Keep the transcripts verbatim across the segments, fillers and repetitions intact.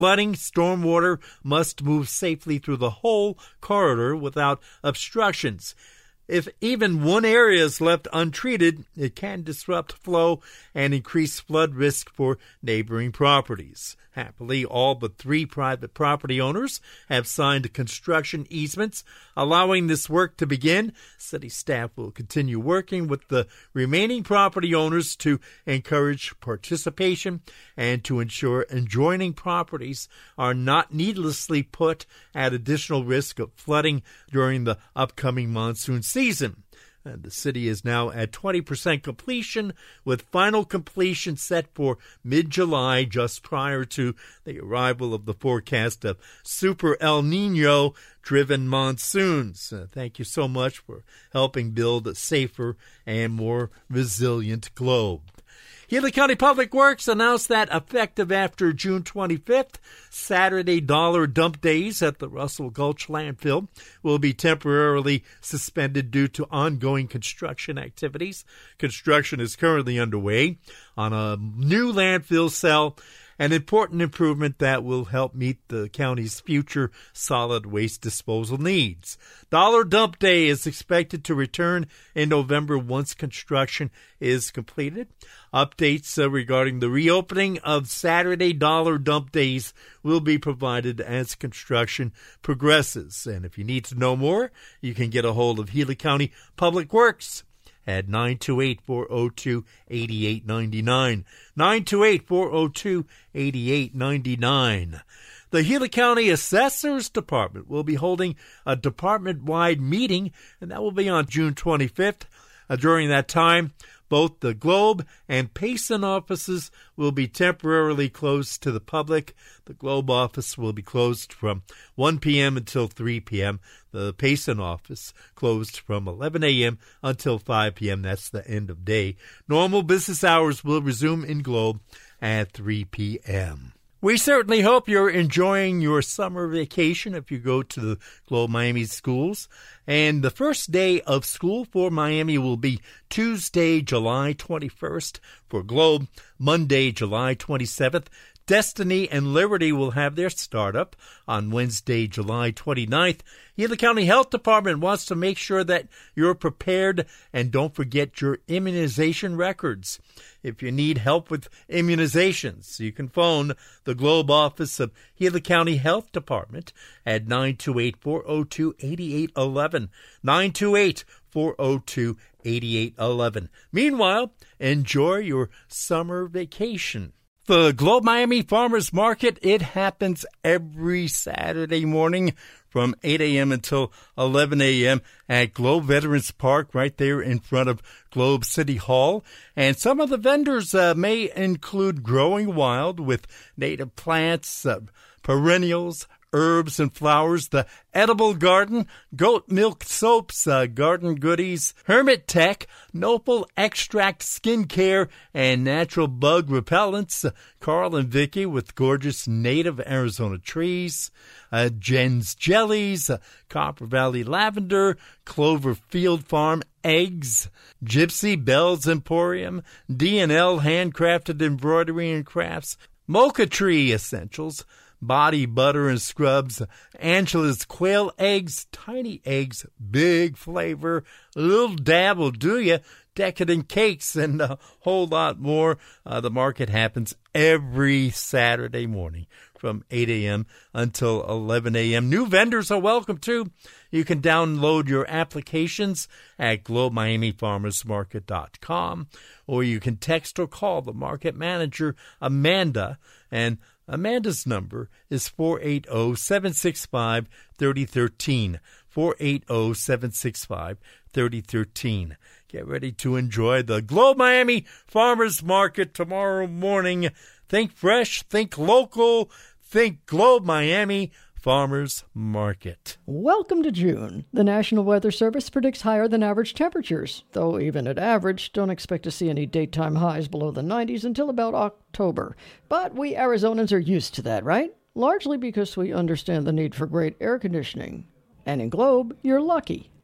Flooding, stormwater must move safely through the whole corridor without obstructions. If even one area is left untreated, it can disrupt flow and increase flood risk for neighboring properties. Happily, all but three private property owners have signed construction easements allowing this work to begin. City staff will continue working with the remaining property owners to encourage participation and to ensure adjoining properties are not needlessly put at additional risk of flooding during the upcoming monsoon season. And the city is now at twenty percent completion, with final completion set for mid-July, just prior to the arrival of the forecast of Super El Nino-driven monsoons. Uh, thank you so much for helping build a safer and more resilient globe. Healy County Public Works announced that effective after June twenty-fifth, Saturday dollar dump days at the Russell Gulch landfill will be temporarily suspended due to ongoing construction activities. Construction is currently underway on a new landfill cell, an important improvement that will help meet the county's future solid waste disposal needs. Dollar Dump Day is expected to return in November once construction is completed. Updates uh, regarding the reopening of Saturday Dollar Dump Days will be provided as construction progresses. And if you need to know more, you can get a hold of Healy County Public Works at nine two eight, four oh two, eight eight nine nine. nine two eight, four oh two, eight eight nine nine. The Healy County Assessors Department will be holding a department-wide meeting, and that will be on June twenty-fifth. Uh, during that time, both the Globe and Payson offices will be temporarily closed to the public. The Globe office will be closed from one p.m. until three p.m. The Payson office closed from eleven a.m. until five p.m. That's the end of day. Normal business hours will resume in Globe at three p.m. We certainly hope you're enjoying your summer vacation if you go to the Globe Miami schools. And the first day of school for Miami will be Tuesday, July twenty-first for Globe, Monday, July twenty-seventh. Destiny and Liberty will have their startup on Wednesday, July twenty-ninth. Healy County Health Department wants to make sure that you're prepared, and don't forget your immunization records. If you need help with immunizations, you can phone the Globe office of Healy County Health Department at nine two eight, four oh two, eight eight one one, nine two eight, four oh two, eight eight one one. Meanwhile, enjoy your summer vacation. The Globe Miami Farmers Market, it happens every Saturday morning from eight a.m. until eleven a.m. at Globe Veterans Park, right there in front of Globe City Hall. And some of the vendors uh, may include Growing Wild with native plants, uh, perennials, herbs and flowers, the Edible Garden, Goat Milk Soaps, uh, Garden Goodies, Hermit Tech, Nopal Extract Skincare, and Natural Bug Repellents, uh, Carl and Vicky with gorgeous native Arizona trees, uh, Jen's Jellies, uh, Copper Valley Lavender, Clover Field Farm Eggs, Gypsy Bells Emporium, D and L Handcrafted Embroidery and Crafts, Mocha Tree Essentials, Body Butter and Scrubs, Angela's Quail Eggs, Tiny Eggs, Big Flavor, a little dab will do ya, Decadent Cakes, and a whole lot more. Uh, the market happens every Saturday morning from eight a.m. until eleven a.m. New vendors are welcome, too. You can download your applications at globe miami farmers market dot com, or you can text or call the market manager, Amanda, and Amanda's number is four eight zero, seven six five, three zero one three, four eight zero, seven six five, three zero one three. Get ready to enjoy the Globe Miami Farmers Market tomorrow morning. Think fresh, think local, think Globe Miami Farmers Market. Welcome to June. The National Weather Service predicts higher than average temperatures, though even at average, don't expect to see any daytime highs below the nineties until about October. But we Arizonans are used to that, right? Largely because we understand the need for great air conditioning. And in Globe, you're lucky.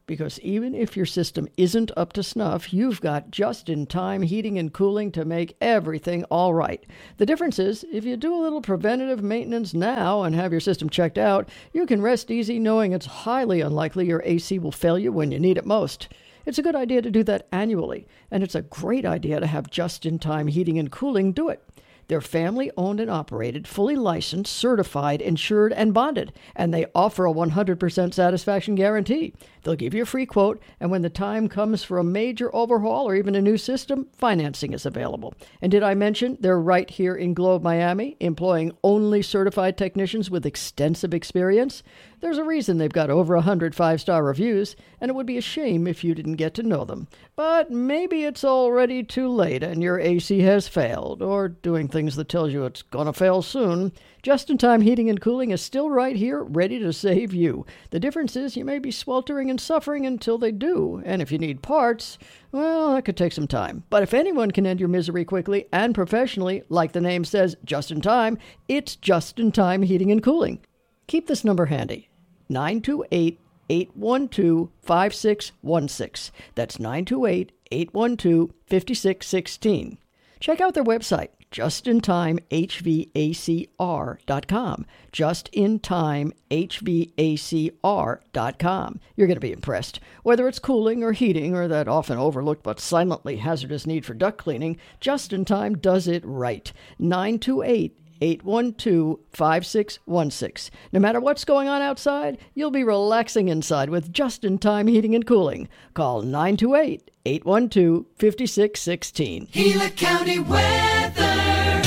because even if your system isn't up to snuff, you've got just-in-time heating and cooling to make everything all right. The difference is, if you do a little preventative maintenance now and have your system checked out, you can rest easy knowing it's highly unlikely your A C will fail you when you need it most. It's a good idea to do that annually, and it's a great idea to have just-in-time heating and cooling do it. They're family-owned and operated, fully licensed, certified, insured, and bonded, and they offer a one hundred percent satisfaction guarantee. They'll give you a free quote, and when the time comes for a major overhaul or even a new system, financing is available. And did I mention they're right here in Globe, Miami, employing only certified technicians with extensive experience? There's a reason they've got over one hundred five-star reviews, and it would be a shame if you didn't get to know them. But maybe it's already too late and your A C has failed, or doing things that tells you it's going to fail soon. Just-in-time heating and cooling is still right here, ready to save you. The difference is you may be sweltering and suffering until they do, and if you need parts, well, that could take some time. But if anyone can end your misery quickly and professionally, like the name says, just in time, it's Just-in-Time Heating and Cooling. Keep this number handy, nine two eight, eight one two, five six one six. That's nine two eight, eight one two, five six one six. Check out their website, just in time H V A C R dot com. just in time H V A C R dot com. You're going to be impressed. Whether it's cooling or heating or that often overlooked but silently hazardous need for duct cleaning, Just in Time does it right. nine two eight, eight one two, five six one six. No matter what's going on outside, you'll be relaxing inside with just-in-time heating and cooling. Call nine two eight, eight one two, five six one six. Gila County weather.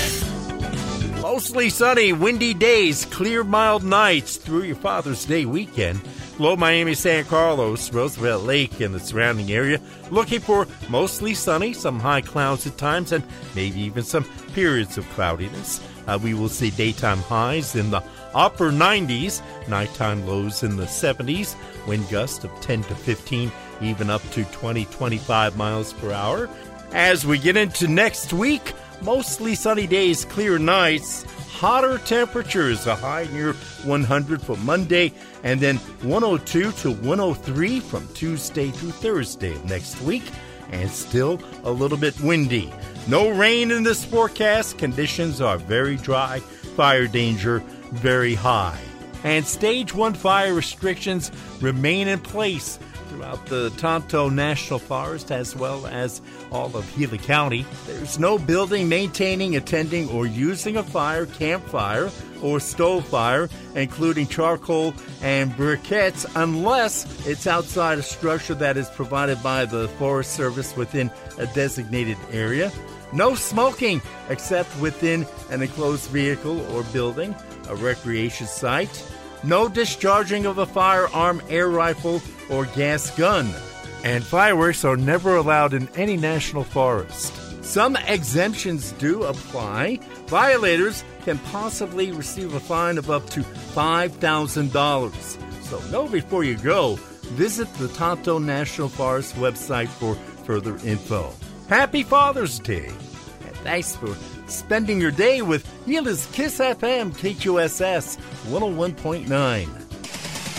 Mostly sunny, windy days, clear, mild nights through your Father's Day weekend. Below Miami, San Carlos, Roosevelt Lake, and the surrounding area. Looking for mostly sunny, some high clouds at times, and maybe even some periods of cloudiness. Uh, we will see daytime highs in the upper nineties, nighttime lows in the seventies, wind gusts of ten to fifteen, even up to twenty to twenty-five miles per hour. As we get into next week, mostly sunny days, clear nights, hotter temperatures, a high near one hundred for Monday, and then one oh two to one oh three from Tuesday through Thursday of next week, and still a little bit windy. No rain in this forecast. Conditions are very dry. Fire danger very high. And Stage one fire restrictions remain in place throughout the Tonto National Forest as well as all of Gila County. There's no building, maintaining, attending, or using a fire, campfire, or stove fire, including charcoal and briquettes, unless it's outside a structure that is provided by the Forest Service within a designated area. No smoking except within an enclosed vehicle or building, a recreation site. No discharging of a firearm, air rifle, or gas gun. And fireworks are never allowed in any national forest. Some exemptions do apply. Violators can possibly receive a fine of up to five thousand dollars. So know before you go, visit the Tonto National Forest website for further info. Happy Father's Day, and thanks for spending your day with Gila's Kiss F M K Q S S one oh one point nine.